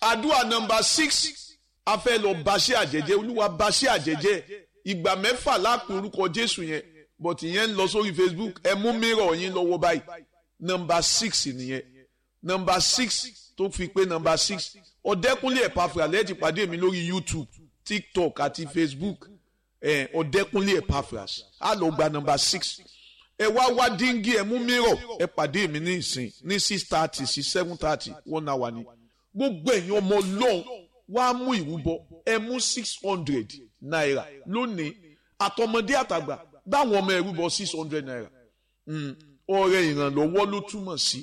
àdúrà number 6 a fẹ́ lọ baṣẹ́ àjẹjẹ́ olúwa baṣẹ́ àjẹjẹ́ ìgbà 6 lápò orúkọ Jésù yẹn but ìyẹn ń lọ sórí Facebook ẹ mú mìíràn yín lọ́wọ́ báyìí number 6 nìyẹn number 6 tó fi pé number 6 Ọ̀dẹ́kúnlé Epaphras lẹ́ẹ̀tì pàdé mi lórí YouTube TikTok àti Facebook Ọ̀dẹ́kúnlé Epaphras á lọ gba number 6 ẹ wá díngí ẹ mú mìíràn ẹ pàdé mi ní ìsìn ní 6:30 sí 7:30 1 hour ni gbogbo ẹ̀yin ọmọ Ọlọ́run wá mú ìrúbọ ẹ mú 600 naira lónìí àtọmọdé àtàgbà báwọn ọmọ ẹrúbọ 600 naira ọrẹ ìrànlọ́wọ́ ló túmọ̀ sí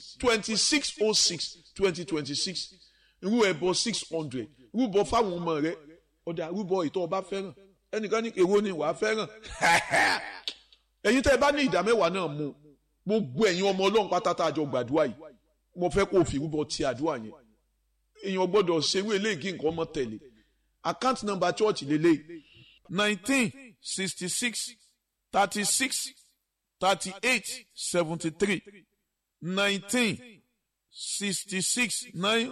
2606/2026 irú ẹbọ 600 rúbọ fáwọn ọmọ rẹ ọdà rúbọ ìtọ́ ọba fẹ́ràn ẹnìkan ní èwo ni wàá fẹ́ràn ẹ̀yin tẹ́ ẹ bá ní ìdá mẹ́wàá náà mú gbogbo ẹ̀yin ọmọ Ọlọ́run pátátá àjọ gbàdúrà yìí mo fẹ́ kó o fi rúbọ ti àdúrà yẹn èèyàn gbọ́dọ̀ ṣerú eléyìí kí nǹkan mọ́ tẹ̀lé account number church lélẹ́yìí 1966 36 38 73 1966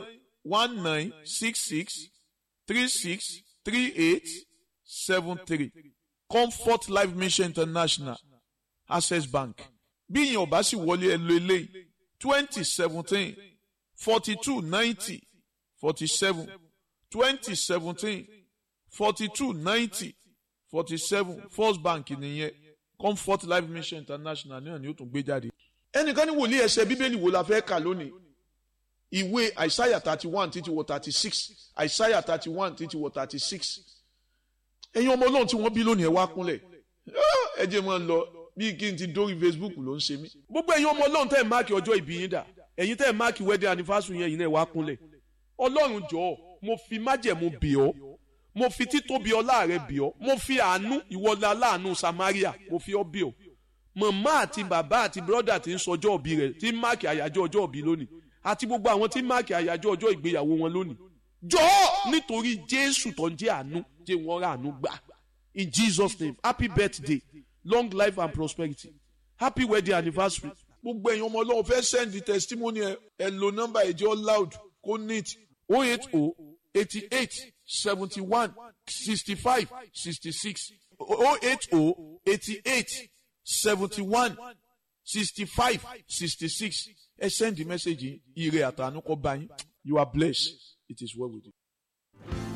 1966 36 38 73 Comfort Life Mission International Access Bank bí ìyẹn ò bá sì wọlé ẹ lo eléyìí 2017 42 90 47 2017 42 90 47 First Bank nìyẹn Comfort Life Mission International náà ni ó tún gbé jáde. ẹnìkan ní wòlíì ẹsẹ̀ bíbélì wo la fẹ́ kà lónìí ìwé Àìsáyà 31 títí wọ 36 Àìsáyà 31 títí wọ 36 ẹ̀yin ọmọ Ọlọ́run tí wọ́n bí lónìí ẹ wá kúnlẹ̀ ẹ jẹ́ mọ́ ń lọ bí kí n ti dórí Facebook ló ń ṣe mí. gbogbo ẹ̀yin ọmọ Ọlọ́run tẹ́ ẹ̀ máàkì ọjọ́ ìbí yín dà ẹ̀yin tẹ́ ẹ̀ máàkì wedding anniversary yẹn yìí náà ẹ wá kúnlẹ̀ Ọlọ́run jọ̀ọ́ mo fi májẹ̀mú bì ọ́ mo fi títóbi ọlá rẹ bì ọ́ mo fi àánú ìwọlá aláàánú Samaria mo fi ọ́ bì ọ́ màmá àti bàbá àti brọ́dà tí ń sọjọ́ òbí rẹ̀ tí ń máàkì àyájọ́ ọjọ́ òbí lónìí àti gbogbo àwọn tí ń máàkì àyájọ́ ọjọ́ ìgbéyàwó wọn lónìí jọ̀ọ́ nítorí Jésù tó ń jẹ́ àánú jẹ́ wọ́n rà àánú gbà in Jesus name happy birthday long life and prosperity happy wedding anniversary. gbogbo ẹ̀yin ọmọ Ọlọ́run fẹ́ send the testimony ẹ lo nọ́mbà ẹ̀jẹ̀ loud kó neat 080 88 71 65 66 080 88 71 65 66 ẹ send the message ire àtànú kó bá yín. You are blessed. It is well with you.